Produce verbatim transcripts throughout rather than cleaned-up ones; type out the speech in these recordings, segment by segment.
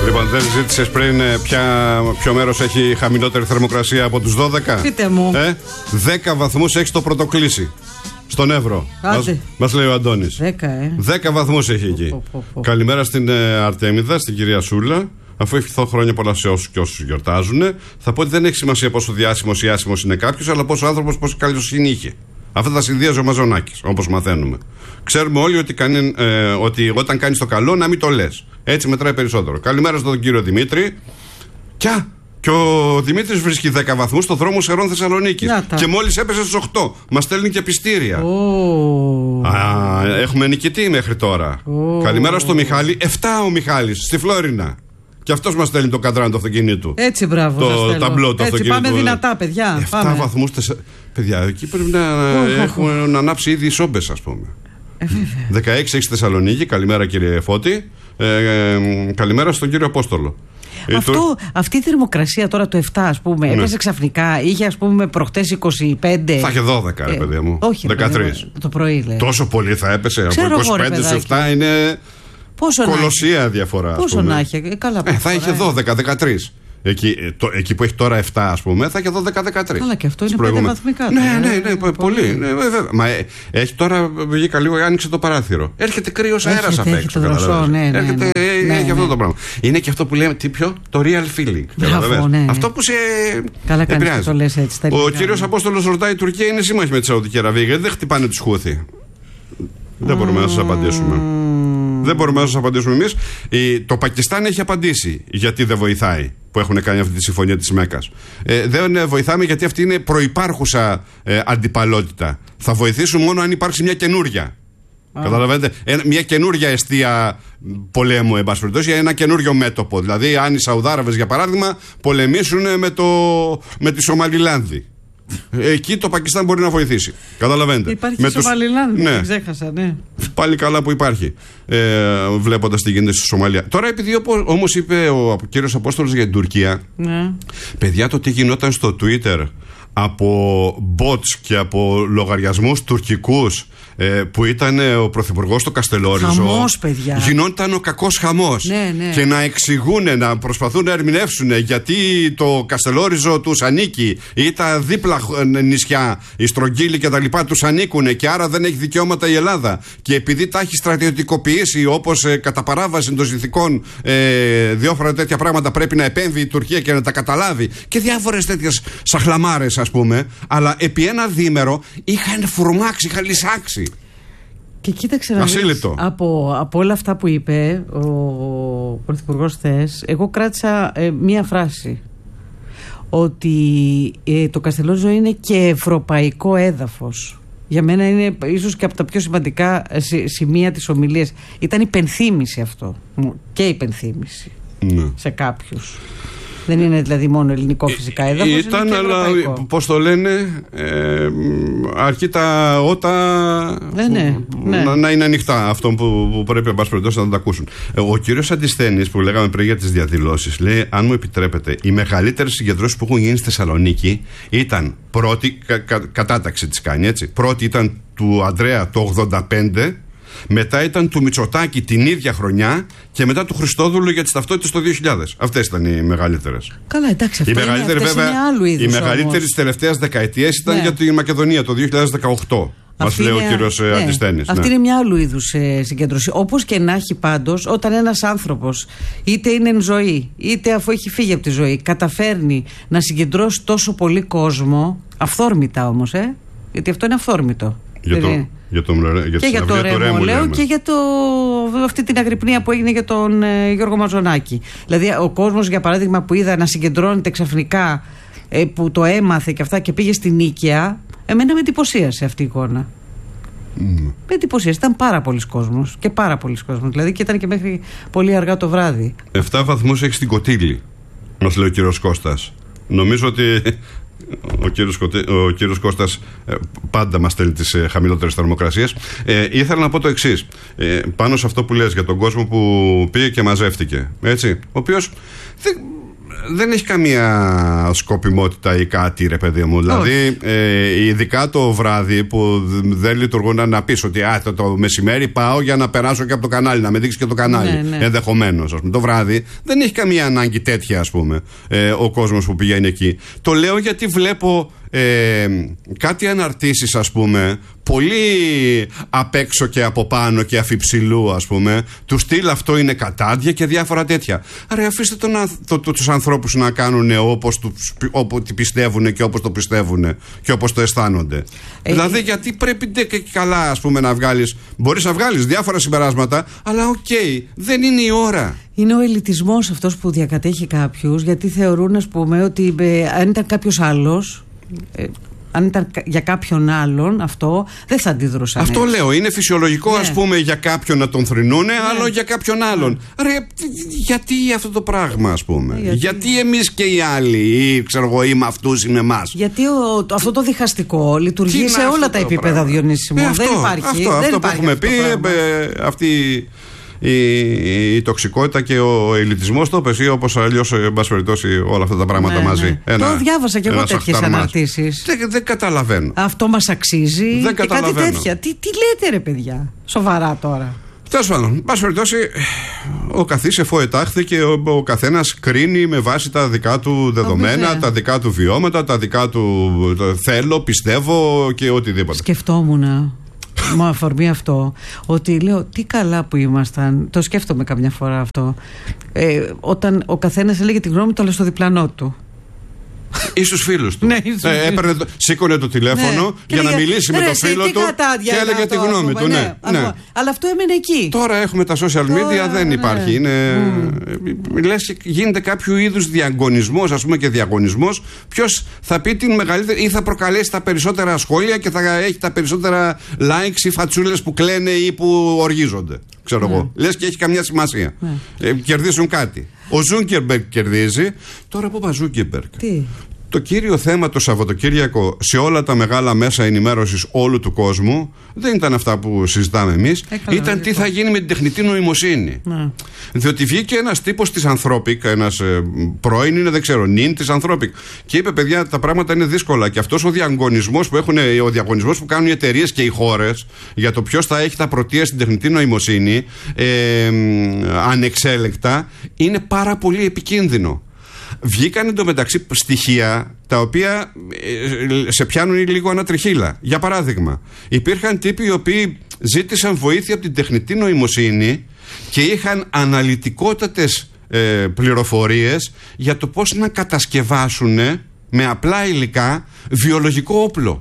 Λοιπόν, δεν ζήτησες πριν ποια, ποιο μέρος έχει χαμηλότερη θερμοκρασία από τους δώδεκα? Πείτε μου. Ε, δέκα βαθμούς έχει το πρωτοκλήσι. Στον Εύρο. Μας, μας λέει ο Αντώνης. δέκα, ε. δέκα βαθμούς έχει εκεί. Πω, πω, πω. Καλημέρα στην ε, Αρτέμιδα, στην κυρία Σούλα. Αφού ευχηθώ χρόνια πολλά σε όσους και όσους γιορτάζουν, θα πω ότι δεν έχει σημασία πόσο διάσημος ή άσημος είναι κάποιος, αλλά πόσο άνθρωπος, πόσο καλοσύνη είχε. Αυτά τα συνδύαζε ο Μαζονάκης, όπως μαθαίνουμε. Ξέρουμε όλοι ότι, κάνει, ε, ότι όταν κάνεις το καλό να μην το λες. Έτσι μετράει περισσότερο. Καλημέρα στον κύριο Δημήτρη. Κιά! Και ο Δημήτρης βρίσκει δέκα βαθμούς στο δρόμο Σερών Θεσσαλονίκης. Και μόλις έπεσε στους οκτώ. Μας στέλνει και πιστήρια. Oh. Α, έχουμε νικητή μέχρι τώρα. Oh. Καλημέρα στο Μιχάλη. εφτά ο Μιχάλης, στη Φλόρινα. Και αυτός μας στέλνει το καντράν του αυτοκίνητου. Έτσι, μπράβο. Το ταμπλό του αυτοκίνητου. Έτσι, πάμε δυνατά, παιδιά. εφτά βαθμούς. Τεσσα... Παιδιά, εκεί πρέπει να, oh, έχουμε oh. να ανάψει ήδη οι σόμπες, ας πούμε. Ε, δεκαέξι έχει στη Θεσσαλονίκη. Καλημέρα, κύριε Φώτη. Ε, ε, καλημέρα στον κύριο Απόστολο. Αυτό, το... Αυτή η θερμοκρασία τώρα το εφτά, ας πούμε, ναι. έπεσε ξαφνικά. Είχε, ας πούμε, προχτές είκοσι πέντε. Θα είχε δώδεκα, ρε παιδιά μου. Ε, όχι, δεκατρία. Το πρωί, λέει. Τόσο πολύ θα έπεσε. Ξέρω από είκοσι πέντε σε εφτά είναι. Πόσο κολοσσία διαφορά. Πόσο να είχε. Καλά, ε, θα είχε δώδεκα δεκατρία. Εκεί, το, εκεί που έχει τώρα εφτά, ας πούμε, θα έχει δώδεκα δεκατρία. Αλλά και αυτό είναι πέντε βαθμικά. Ναι, ναι, ναι, ναι, πολύ. πολύ. Ναι, βέβαια. Μα ε, έχει τώρα βγήκα λίγο, άνοιξε το παράθυρο. Έρχεται κρύος αέρας απ' έξω. Δροσό, ναι, ναι, έρχεται, ναι, έχει ναι, αυτό ναι. το πράγμα. Είναι και αυτό που λέμε, τι πιο, το real feeling. Μπράβο, ναι, ναι. Αυτό που σε καλά επηρεάζει. Το λες έτσι, ο κύριος Απόστολος ρωτάει: η Τουρκία είναι σύμμαχη με τη Σαουδική Αραβία, γιατί δεν χτυπάνε τους Χούθι? Δεν μπορούμε να σας απαντήσουμε. Δεν μπορούμε να σας απαντήσουμε εμείς. Το Πακιστάν έχει απαντήσει γιατί δεν βοηθάει που έχουν κάνει αυτή τη συμφωνία της Μέκας. Ε, δεν βοηθάμε γιατί αυτή είναι προϋπάρχουσα ε, αντιπαλότητα. Θα βοηθήσουν μόνο αν υπάρξει μια καινούρια. Ah. Καταλαβαίνετε, ε, μια καινούρια αιστεία πολέμου, εν πάση περιπτώσει, ένα καινούριο μέτωπο. Δηλαδή, αν οι Σαουδάραβες, για παράδειγμα, πολεμήσουν με, το, με τη Σομαλιλάνδη. Εκεί το Πακιστάν μπορεί να βοηθήσει. Καταλαβαίνετε. Υπάρχει και Σομαλιλάνδη, ναι. δεν ξέχασα, ναι. Πάλι καλά που υπάρχει. Ε, βλέποντας τι γίνεται στη Σομαλία. Τώρα, επειδή όμως είπε ο κύριος Απόστολος για την Τουρκία, ναι. παιδιά, το τι γινόταν στο Twitter από bots και από λογαριασμούς τουρκικούς, ε, που ήταν ε, ο πρωθυπουργός στο Καστελόριζο. Χαμός, παιδιά. Γινόταν ο κακός χαμός. Ναι, ναι. Και να εξηγούν, να προσπαθούν να ερμηνεύσουν γιατί το Καστελόριζο τους ανήκει ή τα δίπλα νησιά, η Στρογγύλη και τα λοιπά τους ανήκουν και άρα δεν έχει δικαιώματα η Ελλάδα. Και επειδή τα έχει στρατιωτικοποιήσει, όπως ε, κατά παράβαση των συνθηκών, ε, διάφορα τέτοια πράγματα πρέπει να επέμβει η Τουρκία και να τα καταλάβει. Και διάφορες τέτοιες σαχλαμάρες, ας πούμε. Αλλά επί ένα διήμερο είχαν φουρμάξει, είχαν λυσάξει. Και κοίταξε να δεις, από, από όλα αυτά που είπε ο Πρωθυπουργός χθες, εγώ κράτησα ε, μία φράση. Ότι ε, το Καστελόριζο είναι και ευρωπαϊκό έδαφος. Για μένα είναι ίσως και από τα πιο σημαντικά σημεία της ομιλίας. Ήταν υπενθύμηση αυτό. Και υπενθύμηση ναι. σε κάποιους. Δεν είναι δηλαδή μόνο ελληνικό φυσικά έδαφος. Ήταν, αλλά πώς το λένε, ε, αρκεί τα ότα ναι, ναι, ναι. Να, να είναι ανοιχτά. Αυτό που, που πρέπει εν πάση περιπτώσει να τα ακούσουν. Ο κύριος Αντισθένης που λέγαμε πριν για τις διαδηλώσεις, λέει, αν μου επιτρέπετε, οι μεγαλύτερες συγκεντρώσεις που έχουν γίνει στη Θεσσαλονίκη ήταν πρώτη, κα, κα, κατάταξη της κάνει έτσι. Πρώτη ήταν του Ανδρέα το ογδόντα πέντε. Μετά ήταν του Μητσοτάκη την ίδια χρονιά και μετά του Χριστόδουλου για τις ταυτότητες το δύο χιλιάδες. Αυτές ήταν οι μεγαλύτερες. Καλά, εντάξει, αυτό είναι, αυτές είναι άλλου είδους. Η μεγαλύτερη της τελευταίας δεκαετίας ήταν ναι. για τη Μακεδονία το δύο χιλιάδες δεκαοκτώ. Μας λέει ο κύριος ναι. Αντισθένης. Αυτή ναι. είναι μια άλλου είδους ε, συγκέντρωση. Όπως και να έχει πάντως, όταν ένας άνθρωπος είτε είναι εν ζωή, είτε αφού έχει φύγει από τη ζωή, καταφέρνει να συγκεντρώσει τόσο πολύ κόσμο, αυθόρμητα όμως, ε, γιατί αυτό είναι αυθόρμητο. Για το, για το, για και για το Ρέμο, λέω, και για το, αυτή την αγρυπνία που έγινε για τον ε, Γιώργο Μαζονάκη. Δηλαδή, ο κόσμος, για παράδειγμα, που είδα να συγκεντρώνεται ξαφνικά, ε, που το έμαθε και αυτά και πήγε στην Νίκαια, εμένα με εντυπωσίασε αυτή η εικόνα. Mm. Με εντυπωσίασε. Ήταν πάρα πολλοί κόσμος και πάρα πολλοί κόσμος. Δηλαδή, και ήταν και μέχρι πολύ αργά το βράδυ. Εφτά βαθμούς έχει στην Κωτήλη, μας λέει ο κύριος Κώστας. Νομίζω ότι. Ο κύριος, ο κύριος Κώστας ε, πάντα μας στέλνει τις ε, χαμηλότερες θερμοκρασίες. Ε, ήθελα να πω το εξής. Ε, πάνω σε αυτό που λες για τον κόσμο που πήγε και μαζεύτηκε. Έτσι, ο οποίος δεν, δεν έχει καμία σκοπιμότητα ή κάτι, ρε παιδί μου. Δηλαδή, ε, ειδικά το βράδυ που δεν λειτουργούν, να πεις ότι α, το, το μεσημέρι πάω για να περάσω και από το κανάλι, να με δείξει και το κανάλι. Ναι, ναι. Ενδεχομένως. Το βράδυ δεν έχει καμία ανάγκη τέτοια, ας πούμε, ε, ο κόσμος που πηγαίνει εκεί. Το λέω γιατί βλέπω ε, κάτι αναρτήσεις, ας πούμε, πολύ απ' έξω και από πάνω και αφιψηλού, ας πούμε, του στυλ αυτό είναι κατάντια και διάφορα τέτοια. Άρα αφήστε τον, το, το, τους ανθρώπους να κάνουν όπως, τους, όπως πιστεύουν και όπως το πιστεύουν και όπως το αισθάνονται. Ε, δηλαδή, γιατί πρέπει και καλά, ας πούμε, να βγάλεις, μπορείς να βγάλεις διάφορα συμπεράσματα, αλλά οκ, okay, δεν είναι η ώρα. Είναι ο ελιτισμός αυτός που διακατέχει κάποιους, γιατί θεωρούν, ας πούμε, ότι ε, αν ήταν κάποιος άλλος, ε, αν ήταν για κάποιον άλλον αυτό, δεν θα αντιδρούσαν. Αυτό έτσι. Λέω. Είναι φυσιολογικό, ναι. Ας πούμε, για κάποιον να τον θρηνούν, ναι. Άλλο για κάποιον άλλον. Ναι. Ρε, γιατί αυτό το πράγμα, ας πούμε. Ναι, γιατί... γιατί εμείς και οι άλλοι, ή ξέρω εγώ, ή με αυτούς ή με εμάς. Γιατί ο, αυτό το διχαστικό λειτουργεί τι σε όλα τα επίπεδα, Διονύση μου. Ε, αυτό, δεν υπάρχει. Αυτό, δεν αυτό υπάρχει που έχουμε πει, ε, αυτή. Η, η, η τοξικότητα και ο ελιτισμός, το πες, ή όπως αλλιώς, εν πάση περιπτώσει, όλα αυτά τα πράγματα, ναι, μαζί. Ναι. Ένα, το διάβασα και εγώ τέτοιες αναρτήσεις. Δεν, δεν καταλαβαίνω. Αυτό μας αξίζει. Δεν και κάτι τέτοια. Τι, τι λέτε, ρε παιδιά, σοβαρά τώρα. Τέλος πάντων, εν πάση περιπτώσει, ο καθής εφοετάχθη και ο, ο καθένας κρίνει με βάση τα δικά του δεδομένα, oh, τα δικά του βιώματα, τα δικά του το θέλω, πιστεύω και οτιδήποτε. Σκεφτόμουν. Με αφορμή αυτό, ότι λέω τι καλά που ήμασταν. Το σκέφτομαι καμιά φορά αυτό. Ε, όταν ο καθένας έλεγε τη γνώμη του, αλλά στο διπλανό του. Ή στους φίλους του. Ναι, ε, έπαιρνε, σήκωνε το τηλέφωνο, ναι, για να μιλήσει με τον φίλο του και έλεγε αυτό, τη γνώμη του. Ναι, ναι. Ναι. Αλλά αυτό έμενε εκεί. Τώρα έχουμε τα social media, τώρα, δεν υπάρχει. Ναι. Είναι, mm. Λες, γίνεται κάποιο είδους διαγωνισμός, ας πούμε, και διαγωνισμός. Ποιος θα πει την μεγαλύτερη ή θα προκαλέσει τα περισσότερα σχόλια και θα έχει τα περισσότερα likes ή φατσούλες που κλαίνε ή που οργίζονται. Ξέρω mm. εγώ. Λες και έχει καμιά σημασία. Mm. Ε, κερδίζουν κάτι. Ο Ζούκερμπεργκ κερδίζει. Τώρα που είπα Ζούκερμπεργκ. Τι? Το κύριο θέμα το Σαββατοκύριακο σε όλα τα μεγάλα μέσα ενημέρωσης όλου του κόσμου δεν ήταν αυτά που συζητάμε εμείς. Έκανα, ήταν τι θα γίνει με την τεχνητή νοημοσύνη. Ναι. Διότι βγήκε ένας τύπος της Anthropic, ένας ε, πρώην είναι, δεν ξέρω, νυν της Anthropic, και είπε: παιδιά, τα πράγματα είναι δύσκολα. Και αυτός ο διαγωνισμός που, έχουν, ο διαγωνισμός που κάνουν οι εταιρείες και οι χώρες για το ποιος θα έχει τα πρωτεία στην τεχνητή νοημοσύνη ε, ε, ανεξέλεγκτα, είναι πάρα πολύ επικίνδυνο. Βγήκαν εντωμεταξύ στοιχεία τα οποία σε πιάνουν λίγο ανατριχύλα. Για παράδειγμα, υπήρχαν τύποι οι οποίοι ζήτησαν βοήθεια από την τεχνητή νοημοσύνη και είχαν αναλυτικότατες ε, πληροφορίες για το πώς να κατασκευάσουν με απλά υλικά βιολογικό όπλο.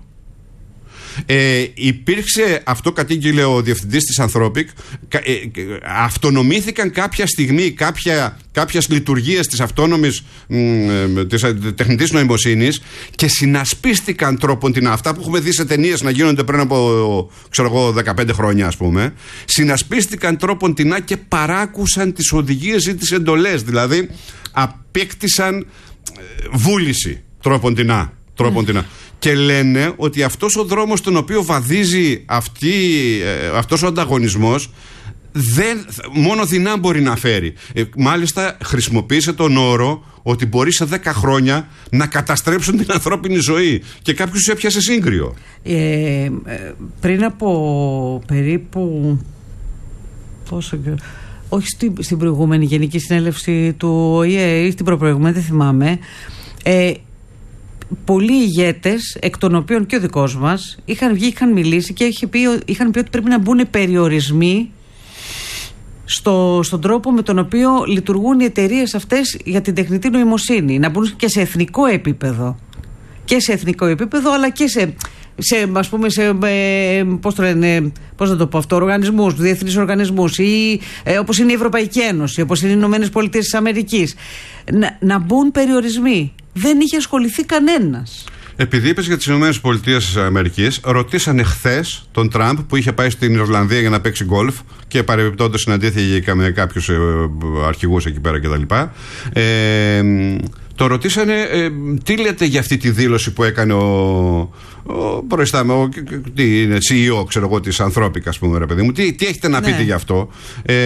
Ε, υπήρξε, αυτό κατήγγειλε ο διευθυντής της Anthropic, ε, αυτονομήθηκαν κάποια στιγμή κάποια, κάποιες λειτουργίες της αυτόνομης ε, της ε, τεχνητής νοημοσύνης και συνασπίστηκαν τρόπον την αυτά που έχουμε δει σε ταινίες να γίνονται πριν από ξέρω εγώ δεκαπέντε χρόνια, ας πούμε, συνασπίστηκαν τρόπον την και παράκουσαν τις οδηγίες ή τις εντολές, δηλαδή απέκτησαν ε, βούληση τρόπον την τρόπον την και λένε ότι αυτός ο δρόμος τον οποίο βαδίζει αυτή, ε, αυτός ο ανταγωνισμός δεν, μόνο δεινά μπορεί να φέρει. Ε, μάλιστα χρησιμοποίησε τον όρο ότι μπορεί σε δέκα χρόνια να καταστρέψουν την ανθρώπινη ζωή και κάποιος τους έπιασε σύγκριο. Ε, ε, πριν από περίπου πόσο, όχι στην, στην προηγούμενη Γενική Συνέλευση του Ο Η Ε ή στην προπροηγούμενη, δεν θυμάμαι, ε, πολλοί ηγέτες, εκ των οποίων και ο δικός μας, είχαν βγει, είχαν μιλήσει και είχε πει, είχαν πει ότι πρέπει να μπουν περιορισμοί στο, στον τρόπο με τον οποίο λειτουργούν οι εταιρείες αυτές για την τεχνητή νοημοσύνη. Να μπουν και σε εθνικό επίπεδο. Και σε εθνικό επίπεδο, αλλά και σε, σε ας πούμε, σε, ε, πώς το λένε, πώς να το πω αυτό, οργανισμούς, διεθνείς οργανισμούς, ή ε, όπως είναι η Ευρωπαϊκή Ένωση, όπως είναι οι Ηνωμένες Πολιτείες της Αμερικής. Να, να μπουν περιορισμοί. Δεν είχε ασχοληθεί κανένας. Επειδή είπες για τις Ηνωμένες Πολιτείες της Αμερικής, ρωτήσανε χθες τον Τραμπ που είχε πάει στην Ιρλανδία για να παίξει γκολφ και παρεμπιπτόντως συναντήθηκε με κάποιους αρχηγούς εκεί πέρα κτλ. Ε, το ρωτήσανε ε, τι λέτε για αυτή τη δήλωση που έκανε ο, ο προϊστάμενος, τι είναι, σι ι ο ξέρω εγώ της Ανθρώπικα, ας πούμε, ρε παιδί μου, τι, τι έχετε να πείτε ναι. γι' αυτό. Ε,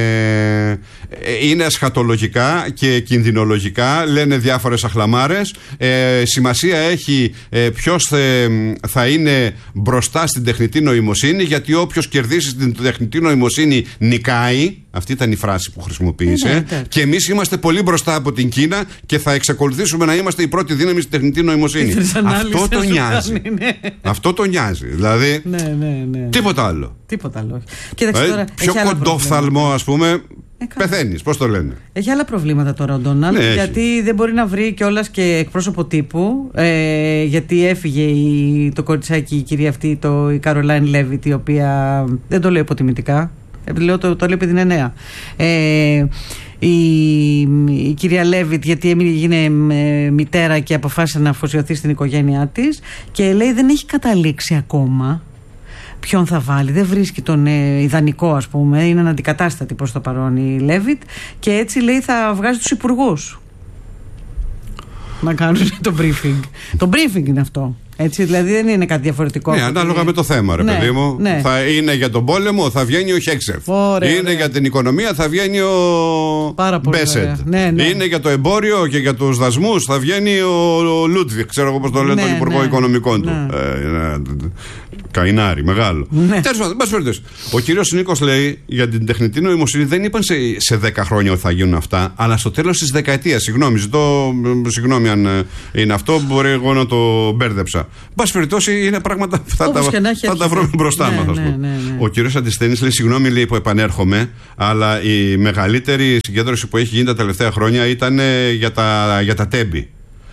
είναι ασχατολογικά και κινδυνολογικά, λένε διάφορες αχλαμάρες. Ε, σημασία έχει ε, ποιος θε, θα είναι μπροστά στην τεχνητή νοημοσύνη, γιατί όποιος κερδίσει την τεχνητή νοημοσύνη νικάει. Αυτή ήταν η φράση που χρησιμοποίησε. Ε, ναι, και εμείς είμαστε πολύ μπροστά από την Κίνα και θα εξακολουθήσουμε να είμαστε η πρώτη δύναμη στην τεχνητή νοημοσύνη. Αυτό το νοιάζει. Ναι. Αυτό το νοιάζει. Δηλαδή. Ναι, ναι, ναι. Τίποτα άλλο. Τίποτα άλλο. Κοίταξε, ε, τώρα, πιο κοντόφθαλμο, ας πούμε. Ε, πεθαίνεις, πώς το λένε. Έχει άλλα προβλήματα τώρα ο Ντόναλντ, ναι, γιατί έχει. δεν μπορεί να βρει κιόλας και εκπρόσωπο τύπου. Ε, γιατί έφυγε η, το κοριτσάκι, η κυρία αυτή, το, η Καρολάιν Λέβιτ, η οποία. Δεν το λέω υποτιμητικά. Λέω, το, το λέω επειδή είναι νέα. Ε, η, η κυρία Λέβιτ, γιατί έγινε μητέρα και αποφάσισε να αφοσιωθεί στην οικογένειά της, και λέει δεν έχει καταλήξει ακόμα ποιον θα βάλει. Δεν βρίσκει τον ε, ιδανικό, ας πούμε. Είναι αναντικατάστατη προς το παρόν η Λέβιτ, και έτσι λέει θα βγάζει τους υπουργούς να κάνουν το briefing. Το briefing είναι αυτό. Έτσι, δηλαδή δεν είναι κάτι διαφορετικό. Ναι, ανάλογα με το θέμα, ρε ναι, παιδί μου. Ναι. Θα είναι για τον πόλεμο, θα βγαίνει ο Χέξεφ. Ωραία, είναι ωραία. Για την οικονομία, θα βγαίνει ο Μπέσετ. Ναι, ναι. Είναι για το εμπόριο και για τους δασμούς, θα βγαίνει ο Λούτβιχ, ξέρω εγώ πώς το λένε, ναι, τον Υπουργό ναι, Οικονομικών ναι. του. Ε, καϊνάρι, μεγάλο. Ναι. Τέλος πάντων, ο κύριος Νίκος λέει για την τεχνητή νοημοσύνη δεν είπαν σε, σε δέκα χρόνια ότι θα γίνουν αυτά, αλλά στο τέλος της δεκαετίας. Συγγνώμη, ζητώ συγγνώμη αν είναι αυτό, μπορεί εγώ να το μπέρδεψα. Μπας περιπτώσει είναι πράγματα που θα, τα, θα τα βρούμε μπροστά ναι, μας. Ναι, ναι, ναι. Ο κύριος Αντισθένης λέει: συγγνώμη, λέει, που επανέρχομαι, αλλά η μεγαλύτερη συγκέντρωση που έχει γίνει τα τελευταία χρόνια ήταν για τα, για τα τέμπη.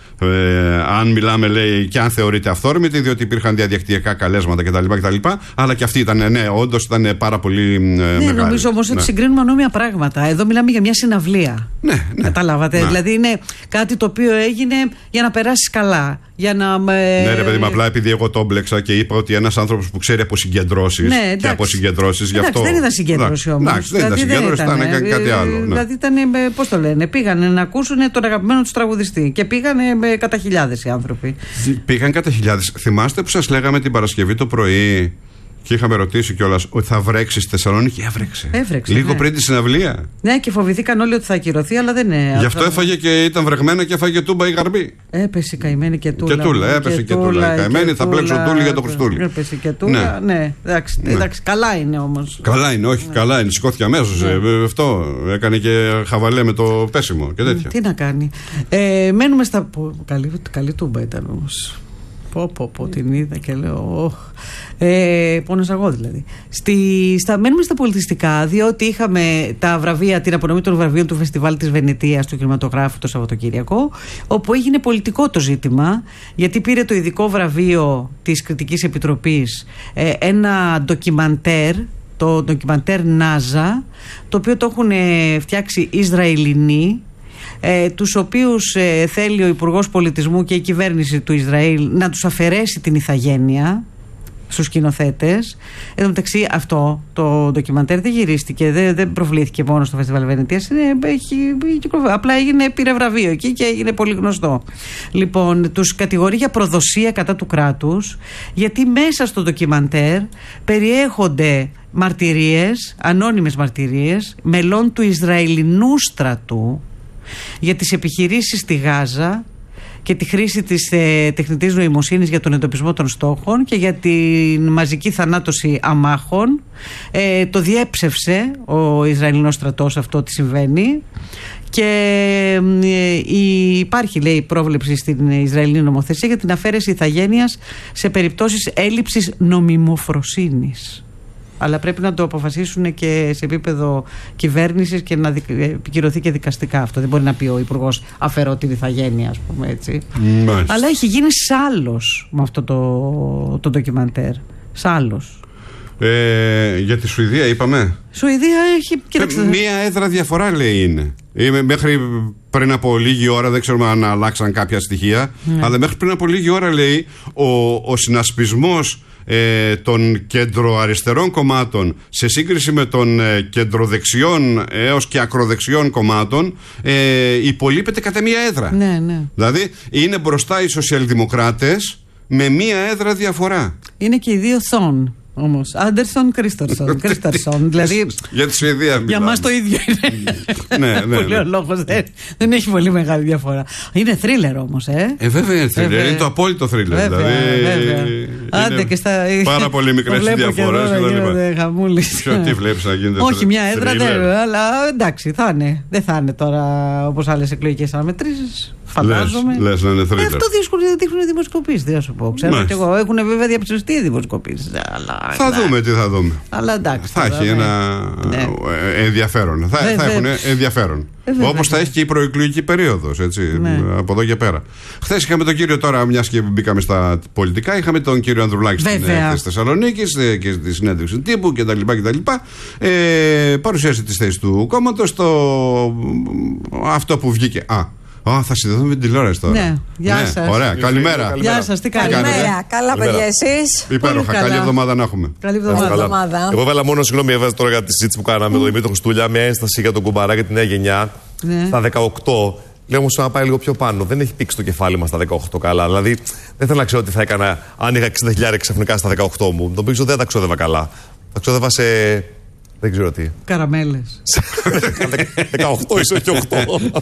Ε, αν μιλάμε, λέει, και αν θεωρείται αυθόρμητη, διότι υπήρχαν διαδικτυακά καλέσματα κτλ. κτλ. Αλλά και αυτή ήταν, ναι, όντως ήταν πάρα πολύ ε, ναι, μεγάλη. Νομίζω όμως ότι ναι. συγκρίνουμε ανώμια πράγματα. Εδώ μιλάμε για μια συναυλία. Ναι, ναι. Καταλάβατε. Ναι. Δηλαδή είναι κάτι το οποίο έγινε για να περάσεις καλά. Για να με... Ναι, ρε παιδί μου, απλά επειδή εγώ το έμπλεξα και είπα ότι ένας άνθρωπος που ξέρει από συγκεντρώσεις ναι, και από συγκεντρώσεις γι' αυτό. Δεν ήταν συγκέντρωση όμως. Εντάξει, δεν ήταν συγκέντρωση, ήταν, ήταν κάτι άλλο. Ναι. Δηλαδή ήταν, πώς το λένε, πήγανε να ακούσουν τον αγαπημένο τους τραγουδιστή και πήγανε κατά χιλιάδες οι άνθρωποι. Πήγαν κατά χιλιάδες. Θυμάστε που σας λέγαμε την Παρασκευή το πρωί και είχαμε ρωτήσει κιόλας ότι θα βρέξει στη Θεσσαλονίκη? Έβρεξε. Έβρεξε Λίγο ναι. πριν τη συναυλία. Ναι, και φοβηθήκαν όλοι ότι θα ακυρωθεί, αλλά δεν είναι. Γι' αυτό έφαγε και ήταν βρεγμένα και έφαγε τούμπα η γαρμπή. Έπεσε καημένη και τούλα. Και τούλα, έπεσε και, και τούλα. Η καημένη θα πλέξω τούλη για το Χριστούλη. Έπεσε και τούλα. Ναι, ναι. Εντάξει, ναι. εντάξει, καλά είναι όμως. Καλά είναι, όχι, ναι. καλά είναι. Σηκώθηκε αμέσως. Ναι. Αυτό έκανε και χαβαλέ με το πέσιμο και τέτοια. Τι να κάνει. Ε, μένουμε στα. Καλή, καλή τούμπα ήταν όμως. Πω, πω, πω, την είδα και λέω. Ε, πόνος εγώ δηλαδή. Στη, στα, μένουμε στα πολιτιστικά, διότι είχαμε τα βραβεία, την απονομή των βραβείων του Φεστιβάλ της Βενετίας του κινηματογράφου το Σαββατοκύριακο, όπου έγινε πολιτικό το ζήτημα, γιατί πήρε το ειδικό βραβείο της Κριτικής Επιτροπής ε, ένα ντοκιμαντέρ, το ντοκιμαντέρ Νάζα, το οποίο το έχουν φτιάξει Ισραηλινοί. Ε, τους οποίους ε, θέλει ο Υπουργός Πολιτισμού και η κυβέρνηση του Ισραήλ να τους αφαιρέσει την ηθαγένεια στους σκηνοθέτες. Εν τω μεταξύ, αυτό το ντοκιμαντέρ δεν γυρίστηκε, δεν, δεν προβλήθηκε μόνο στο Φεστιβάλ Βενετίας. Απλά έγινε, πήρε βραβείο εκεί και έγινε πολύ γνωστό. Λοιπόν, τους κατηγορεί για προδοσία κατά του κράτους, γιατί μέσα στο ντοκιμαντέρ περιέχονται μαρτυρίες, ανώνυμες μαρτυρίες μελών του Ισραηλινού στρατού για τις επιχειρήσεις στη Γάζα και τη χρήση της ε, τεχνητής νοημοσύνης για τον εντοπισμό των στόχων και για την μαζική θανάτωση αμάχων. Ε, το διέψευσε ο Ισραηλινός στρατός αυτό τι συμβαίνει, και ε, υπάρχει, λέει, πρόβλεψη στην Ισραηλινή νομοθεσία για την αφαίρεση ηθαγένειας σε περιπτώσεις έλλειψης νομιμοφροσύνης. Αλλά πρέπει να το αποφασίσουν και σε επίπεδο κυβέρνησης και να επικυρωθεί και δικαστικά αυτό. Δεν μπορεί να πει ο Υπουργός αφαιρώ την ηθαγένεια, ας πούμε έτσι. Μάλιστα. Αλλά έχει γίνει σάλος με αυτό το, το ντοκιμαντέρ. Σάλος. Ε, για τη Σουηδία είπαμε. Σουηδία έχει. Κοίταξε. Μία έδρα διαφορά, λέει, είναι. Είμαι μέχρι πριν από λίγη ώρα, δεν ξέρουμε αν αλλάξαν κάποια στοιχεία, ναι. αλλά μέχρι πριν από λίγη ώρα, λέει, ο, ο συνασπισμός ε, των κεντροαριστερών κομμάτων σε σύγκριση με των ε, κεντροδεξιών έως και ακροδεξιών κομμάτων ε, υπολείπεται κατά μία έδρα. Ναι, ναι. Δηλαδή είναι μπροστά οι σοσιαλδημοκράτες με μία έδρα διαφορά. Είναι και οι δύο θόν. Όμως, Άντερσον, Κρίστορσον. Κρίστορσον. Δηλαδή. Για τη Σουηδία. Για μας το ίδιο είναι. Ναι, ναι. Πολύ ο λόγος. Δεν έχει πολύ μεγάλη διαφορά. Είναι θρίλερ όμως, ε. Ε, βέβαια είναι θρίλερ. Είναι το απόλυτο θρίλερ. Δηλαδή. Άντε και στα. Πάρα πολύ μικρές διαφορές. Τι βλέπεις να γίνεται. Όχι μια έδρα, αλλά εντάξει, θα είναι. Δεν θα είναι τώρα όπως άλλες εκλογικές αναμετρήσεις. Φαντάζομαι. Λες να είναι θρίλερ. Αυτό δείχνουν οι δημοσκοπήσεις, δεν θα σου πω. Ξέρω κι εγώ. Έχουν βέβαια διαψευστεί οι δημοσκοπήσεις. Θα δούμε τι θα δούμε. Αλλά εντάξει. Θα έχει ένα ενδιαφέρον. Θα έχουν ενδιαφέρον. Όπως θα έχει και η προεκλογική περίοδος. Από εδώ και πέρα. Χθες είχαμε τον κύριο, τώρα μιας και μπήκαμε στα πολιτικά, είχαμε τον κύριο Ανδρουλάκη στην έκθεση Θεσσαλονίκης και στη συνέντευξη τύπου κτλ. Παρουσίασε τις θέσεις του κόμματος. Αυτό που βγήκε. Α. Α, θα συνδεθούμε με την τηλεόραση τώρα. Ναι, γεια ναι, σας. Ωραία, καλημέρα. Γεια σας, τι κάνετε. Καλημέρα, καλά παιδιά εσείς. Υπέροχα, καλή εβδομάδα να έχουμε. Καλή εβδομάδα. Εγώ έβαλα μόνο, συγγνώμη, έβαλα τώρα για τη συζήτηση που κάναμε με τον Δημήτρη Χριστούλια, μια ένσταση για τον κουμπαρά και τη νέα γενιά. Ναι. Στα δεκαοκτώ, λέω όμως να πάει λίγο πιο πάνω. Δεν έχει πήξει το κεφάλι μας στα δεκαοκτώ καλά. Δηλαδή, δεν θέλω να ξέρω τι θα έκανα αν είχα εξήντα χιλιάδες ξαφνικά στα δεκαοκτώ μου. Νομίζω δεν τα ξόδευα καλά. Τα ξόδευα σε. Δεν ξέρω τι. Καραμέλες. δεκαοκτώ, ίσως και οκτώ.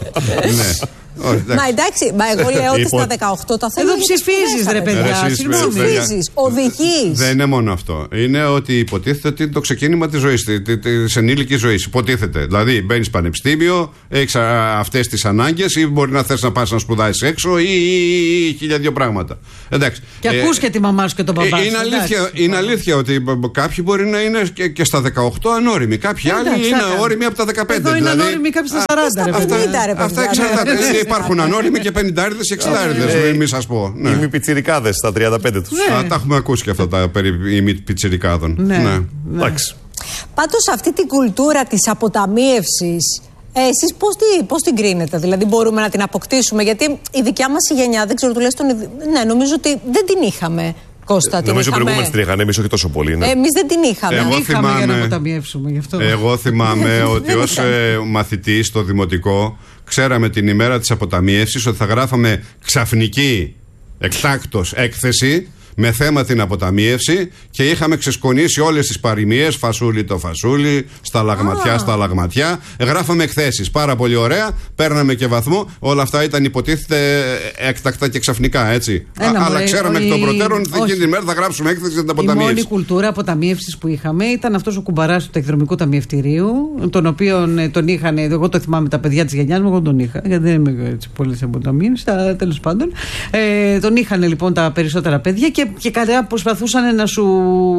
Ναι. Μα εντάξει, μα εγώ λέω ότι στα δεκαοκτώ τα θέλω. Εδώ ψηφίζεις ρε παιδιά. Ψηφίζεις, οδηγείς. Δεν είναι μόνο αυτό. Είναι ότι υποτίθεται ότι είναι το ξεκίνημα της ζωής, της ενήλικης ζωής. Υποτίθεται. Δηλαδή μπαίνεις πανεπιστήμιο, έχεις αυτές τις ανάγκες ή μπορεί να θες να πας να σπουδάσεις έξω ή χίλια δύο πράγματα. Εντάξει. Και ακούς και τη μαμά σου και τον παπά σου. Είναι αλήθεια ότι κάποιοι μπορεί να είναι και στα δεκαοκτώ ανώριμοι. Κάποιοι άλλοι είναι όριμοι από τα δεκαπέντε. Εδώ είναι ανώριμοι κάποιοι στα σαράντα. Αυτά εξαρτάται. Υπάρχουν ανώριμοι και πενηντάριδες και εξηντάριδες. Μην σας πω. Οι μη πιτσιρικάδες στα τριάντα πέντε τους. Τα έχουμε ακούσει και αυτά τα περί μη πιτσιρικάδων. Εντάξει. Πάντως αυτή την κουλτούρα της αποταμίευσης, εσείς πώς, τι, πώς την κρίνετε, δηλαδή μπορούμε να την αποκτήσουμε? Γιατί η δικιά μας η γενιά, δεν ξέρω, τουλάχιστον, ναι, νομίζω ότι δεν την είχαμε. Κώστα, την νομίζω προηγούμενοι την είχαν, εμείς όχι τόσο πολύ. Ναι. Εμείς δεν την είχαμε. Εγώ είχαμε θυμάμαι, για να αποταμιεύσουμε γι' αυτό. Εγώ θυμάμαι ότι ως ε, μαθητής στο δημοτικό ξέραμε την ημέρα της αποταμίευσης ότι θα γράφαμε ξαφνική εκτάκτος έκθεση με θέμα την αποταμίευση και είχαμε ξεσκονίσει όλες τις παροιμίες, φασούλι το φασούλι, στα λαγματιά, ah. στα λαγματιά. Γράφαμε εκθέσεις, πάρα πολύ ωραία, παίρναμε και βαθμό. Όλα αυτά ήταν υποτίθεται έκτακτα και ξαφνικά, έτσι. Ένα, Α, αλλά μωρέ, ξέραμε εκ των προτέρων ότι εκείνη την μέρα θα γράψουμε έκθεση για την αποταμίευση. Η μόνη κουλτούρα αποταμίευσης που είχαμε ήταν αυτός ο κουμπαράς του ταχυδρομικού ταμιευτηρίου, τον οποίο τον είχαν, εγώ το θυμάμαι τα παιδιά της γενιάς μου, εγώ τον είχα, γιατί δεν είμαι έτσι πολλές αποταμίευσεις, τέλος πάντων. Ε, τον είχαν λοιπόν τα περισσότερα παιδιά και Και, και καλά προσπαθούσαν να, σου,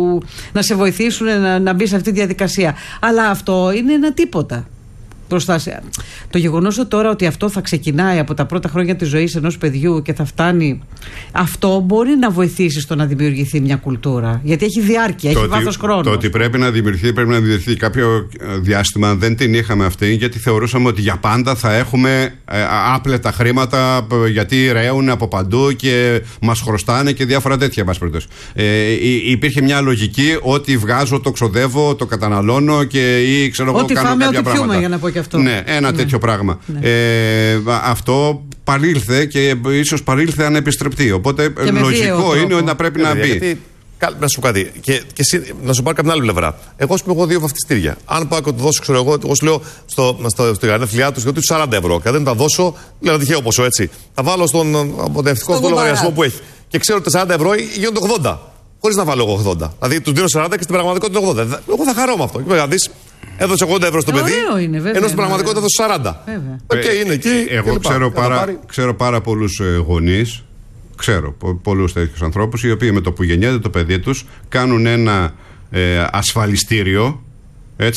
να σε βοηθήσουν να, να μπει σε αυτή τη διαδικασία. Αλλά αυτό είναι ένα τίποτα. Προστάσια. Το γεγονός ότι τώρα ότι αυτό θα ξεκινάει από τα πρώτα χρόνια της ζωής ενός παιδιού και θα φτάνει, αυτό μπορεί να βοηθήσει στο να δημιουργηθεί μια κουλτούρα. Γιατί έχει διάρκεια, έχει βάθος χρόνου. Το ότι πρέπει να δημιουργηθεί, πρέπει να δημιουργηθεί κάποιο διάστημα, δεν την είχαμε αυτή, γιατί θεωρούσαμε ότι για πάντα θα έχουμε ε, άπλετα χρήματα, γιατί ρέουν από παντού και μας χρωστάνε και διάφορα τέτοια. Ε, υπήρχε μια λογική ότι βγάζω, το ξοδεύω, το καταναλώνω και ή ξέρω εγώ κάνω φάμε, κάποια πράγματα. Πιούμε, για να πω και αυτό. Ναι, ένα ναι. τέτοιο πράγμα. Ναι. Ε, αυτό παρήλθε και ίσως παρήλθε ανεπιστρεπτή. Οπότε και λογικό είναι ότι να πρέπει να μπει. Γιατί, να σου πω κάτι, και, και να σου πάρω κάποια άλλη πλευρά. Εγώ σου πω έχω δύο βαφτιστήρια. Αν πάω και το δώσω, ξέρω εγώ, εγώ σου λέω στο, στο, στη γενέθλιά του ότι σαράντα ευρώ. Και δεν τα δώσω, λέω τυχαίο ποσό έτσι. Τα βάλω στον αποτευτικό στο λογαριασμό που έχει. Και ξέρω ότι τα σαράντα ευρώ γίνονται οχτήντα. Χωρίς να βάλω εγώ ογδόντα. Δηλαδή του δίνω σαράντα και στην πραγματικότητα είναι ογδόντα. Εγώ θα χαρώ με αυτό. Και δεις, έδωσε ογδόντα ευρώ στο παιδί, είναι, βέβαια, ενώ στην πραγματικότητα έδωσε σαράντα. Οκ, okay, είναι εκεί. Εγώ ξέρω πάρα, ξέρω πάρα πολλούς γονείς, ξέρω πολλούς τέτοιους ανθρώπους, οι οποίοι με το που γεννιέται το παιδί τους κάνουν ένα ε, ασφαλιστήριο, έτσι,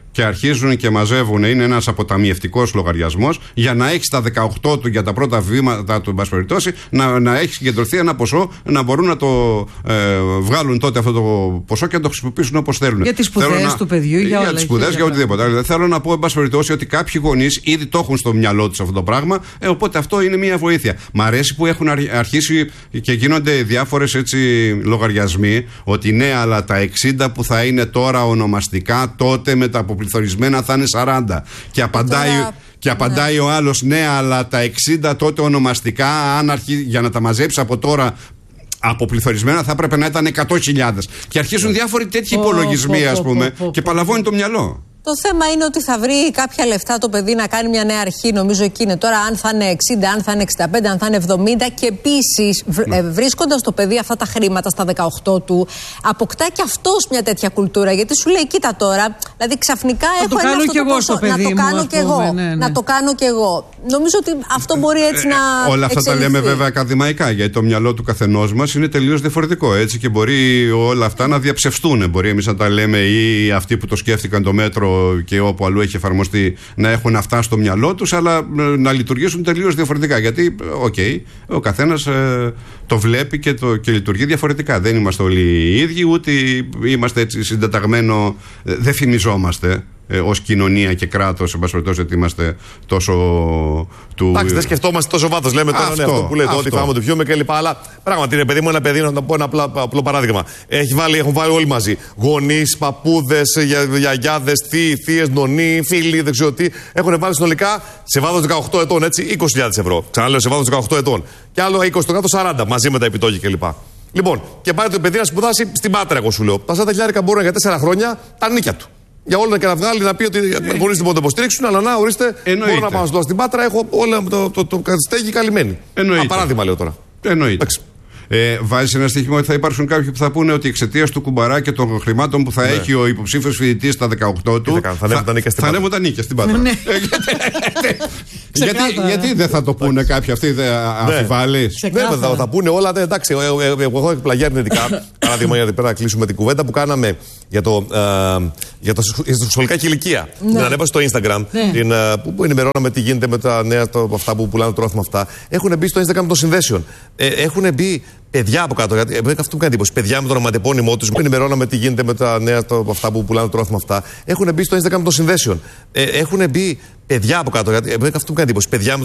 και αρχίζουν και μαζεύουν, είναι ένας αποταμιευτικός λογαριασμός, για να έχει στα δεκαοκτώ του για τα πρώτα βήματα του, εν πάση περιπτώσει, να, να έχει συγκεντρωθεί ένα ποσό, να μπορούν να το ε, βγάλουν τότε αυτό το ποσό και να το χρησιμοποιήσουν όπως θέλουν. Για τις σπουδές του παιδιού, για, για όλα. τις σπουδές, για οτιδήποτε. Δηλαδή, θέλω να πω, εν πάση περιπτώσει, ότι κάποιοι γονείς ήδη το έχουν στο μυαλό τους αυτό το πράγμα, ε, οπότε αυτό είναι μια βοήθεια. Μ' αρέσει που έχουν αρχίσει και γίνονται διάφορες έτσι λογαριασμοί, ότι ναι, αλλά τα εξήντα που θα είναι τώρα ονομαστικά, τότε με τα αποπληθωρισμένα θα είναι σαράντα. Και απαντάει, τώρα, και απαντάει ναι. ο άλλος, ναι, αλλά τα εξήντα τότε ονομαστικά, αν αρχί, για να τα μαζέψει από τώρα αποπληθωρισμένα, θα έπρεπε να ήταν εκατό χιλιάδες. Και αρχίζουν διάφοροι τέτοιοι oh, υπολογισμοί, oh, ας πούμε, oh, oh, oh, και παλαβώνει το μυαλό. Το θέμα είναι ότι θα βρει κάποια λεφτά το παιδί να κάνει μια νέα αρχή. Νομίζω εκεί είναι τώρα, αν θα είναι εξήντα, αν θα είναι εξήντα πέντε, αν θα είναι εβδομήντα. Και επίσης, ναι. βρίσκοντας το παιδί αυτά τα χρήματα στα δεκαοκτώ του, αποκτά και αυτός μια τέτοια κουλτούρα. Γιατί σου λέει, κοίτα τώρα, δηλαδή ξαφνικά να έχω το ένα κάνω αυτό και το εγώ ποσό, στο παιδί να το κάνω μου, και εγώ. Ναι, ναι. Να το κάνω και εγώ. Νομίζω ότι αυτό μπορεί έτσι να. Ε, όλα αυτά εξελιχθεί. Τα λέμε βέβαια ακαδημαϊκά, γιατί το μυαλό του καθενός μας είναι τελείως διαφορετικό. Έτσι, και μπορεί όλα αυτά να διαψευστούν. Μπορεί εμείς να τα λέμε, ή αυτοί που το σκέφτηκαν το μέτρο και όπου αλλού έχει εφαρμοστεί, να έχουν αυτά στο μυαλό τους, αλλά να λειτουργήσουν τελείως διαφορετικά. Γιατί, οκ, okay, ο καθένας ε, το βλέπει και, το, και λειτουργεί διαφορετικά. Δεν είμαστε όλοι οι ίδιοι, ούτε είμαστε έτσι συντεταγμένο, ε, δεν φημιζόμαστε ε, ως κοινωνία και κράτος, εν πάση περιπτώσει, ότι είμαστε τόσο του. Εντάξει, δεν σκεφτόμαστε τόσο βάθος. Λέμε τώρα αυτό, ναι, αυτό που λέτε, ότι φάμε, το πιούμε κλπ. Αλλά πράγματι είναι παιδί μου, ένα παιδί, να το πω ένα απλό, απλό παράδειγμα. Έχει βάλει, έχουν βάλει όλοι μαζί. Γονείς, παππούδες, γιαγιάδες, θείοι, θείες, νονοί, φίλοι, δεν ξέρω τι. Έχουν βάλει συνολικά σε βάθος δεκαοκτώ ετών, έτσι, είκοσι χιλιάδες ευρώ. Ξαναλέω, σε βάθος δεκαοκτώ ετών. Και άλλο είκοσι το κάτω σαράντα, μαζί με τα επιτόκια κλπ. Λοιπόν, και πάει το παιδί να σπουδάσει στην Πάτρα, εγώ σου λέω. Τα σαράντα χιλιάρικα μπορούν για τέσσερα χρόνια τα νίκια του. Για όλα και να βγάλει, να πει ότι μπορείς να το υποστηρίξουν, αλλά να ορίστε, εννοείται. Μπορώ να πάω στο στην Πάτρα, έχω όλα το, το, το, το στέγη καλυμμένη. Εννοείται. Α, παράδειγμα λέω τώρα. Εννοείται. Ε, Βάζει ένα στοιχείο ότι θα υπάρξουν κάποιοι που θα πούνε ότι εξαιτίας του κουμπαρά και των χρημάτων που θα ναι. έχει ο υποψήφιος φοιτητής στα δεκαοκτώ του. Θα, θα, θα ανέβουν τα νίκια στην Πάτρα. Ναι. γιατί, γιατί δεν θα το πούνε κάποιοι αυτοί, δεν αμφιβάλλεις? Ναι, θα, θα πούνε όλα. Ναι, εντάξει, εγώ έχω πλαγιά αρνητικά. Παράδειγμα, γιατί πρέπει να κλείσουμε την κουβέντα που κάναμε για το, για το σχολικά ηλικία. Την ανέβασα στο Instagram, που ενημερώναμε τι γίνεται με τα νέα, αυτά που πουλάνε τρόφιμα αυτά. Έχουν μπει στο Instagram των συνδέσεων. Έχουν μπει παιδιά από κάτω, γιατί αυτό μου κάνει εντύπωση. Παιδιά με το ονοματεπώνυμό του, που ενημερώναμε τι γίνεται με τα νέα, αυτά που πουλάνε τρόφιμα αυτά. Έχουν μπει στο Instagram των συνδέσεων. Έχουν μπει παιδιά από κάτω, γιατί αυτό μου κάνει εντύπωση. Παιδιά